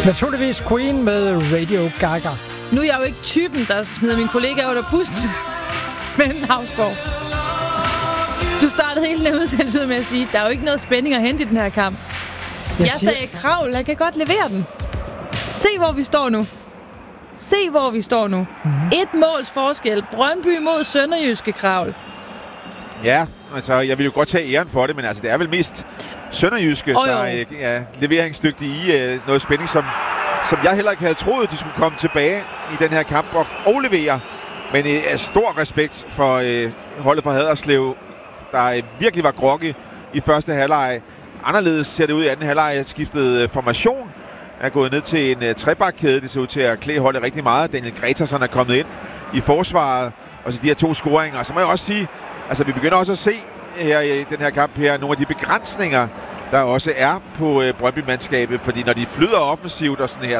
Naturligvis Queen med Radio Gaga. Nu er jeg jo ikke typen, der smider min kollega under bussen. Men Hausgaard, du startede hele den udsendelse med at sige, der er jo ikke noget spænding at hente i den her kamp. Jeg sagde Kravl, jeg kan godt levere den. Se, hvor vi står nu. Et måls forskel. Brøndby mod Sønderjyske, Kravl. Ja, altså jeg vil jo godt tage æren for det, men altså det er vel mest Sønderjyske, der er leveringsdygtige i noget spænding, som jeg heller ikke havde troet, de skulle komme tilbage i den her kamp og levere. Men stor respekt for holdet fra Haderslev, der virkelig var groggy i første halvleg. Anderledes ser det ud i anden halvleg. Skiftet formation, er gået ned til en trebakkæde. Det ser ud til at klæde holdet rigtig meget. Daniel Gretarsson er kommet ind i forsvaret, og så de her 2 scoringer. Så må jeg også sige, altså vi begynder også at se her i den her kamp her nogle af de begrænsninger, der også er på Brøndby-mandskabet. Fordi når de flyder offensivt og sådan her,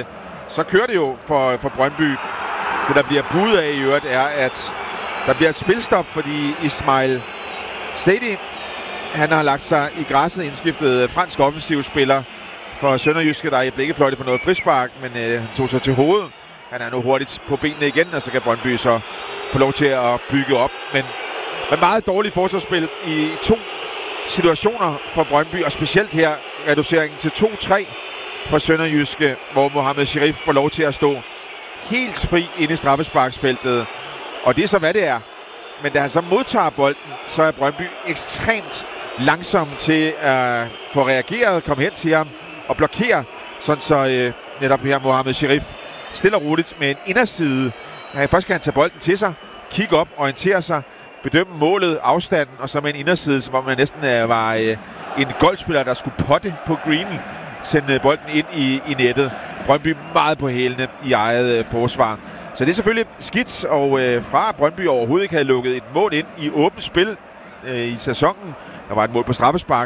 så kører det jo for Brøndby. Det, der bliver budet af i øvrigt, er, at der bliver et spilstop, fordi Ismail Sedi, han har lagt sig i græsset, indskiftet fransk offensivspiller for Sønderjyske, der er i blikkefløjte for noget frispark, men han tog sig til hovedet. Han er nu hurtigt på benene igen, og så kan Brøndby så få lov til at bygge op. Men meget dårligt forsvarsspil i 2 situationer for Brøndby, og specielt her reduceringen til 2-3 for Sønderjyske, hvor Mohamed Sherif får lov til at stå helt fri inde i straffesparksfeltet. Og det er så, hvad det er. Men da han så modtager bolden, så er Brøndby ekstremt langsom til at få reageret, komme hen til ham og blokere, sådan så netop her Mohamed Sherif stille og roligt med en inderside. Først kan han tage bolden til sig, kigge op, orientere sig, bedømme målet, afstanden, og så med en inderside, som om man næsten var en golfspiller, der skulle potte på greenen, sende bolden ind i nettet. Brøndby meget på hælene i eget forsvar. Så det er selvfølgelig skidt, og fra Brøndby overhovedet ikke havde lukket et mål ind i åbent spil i sæsonen. Der var et mål på straffespark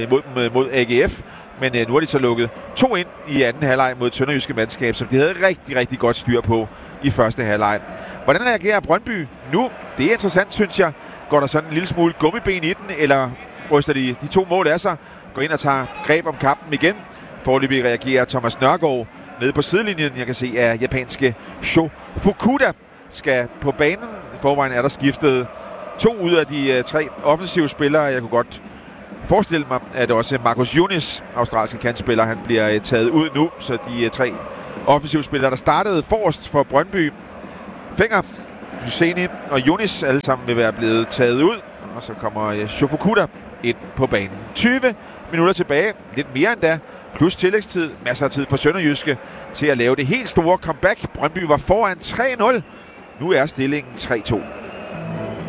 mod AGF, men nu har de så lukket 2 ind i anden halvleg mod Sønderjyske mandskab, som de havde rigtig, rigtig godt styr på i første halvleg. Hvordan reagerer Brøndby nu? Det er interessant, synes jeg. Går der sådan en lille smule gummiben i den, eller ryster de 2 mål af sig, går ind og tager greb om kampen igen? Foreløbig reagerer Thomas Nørgaard nede på sidelinjen. Jeg kan se, at japanske Sho Fukuda skal på banen. I forvejen er der skiftet 2 ud af de 3 offensive spillere. Jeg kunne godt forestille mig, at også Marcus Yunis, australske kantspiller, han bliver taget ud nu. Så de 3 offensive spillere, der startede forrest for Brøndby, Fenger, Husseini og Yunis, alle sammen vil være blevet taget ud. Og så kommer Sho Fukuda ind på banen. 20 minutter tilbage, lidt mere end da. Plus tillægstid, masser af tid for Sønderjyske til at lave det helt store comeback. Brøndby var foran 3-0. Nu er stillingen 3-2.